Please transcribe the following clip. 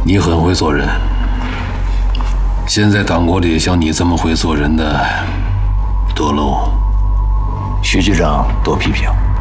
你很会做人。现在党国里像你这么会做人的多喽。 徐局长多批评。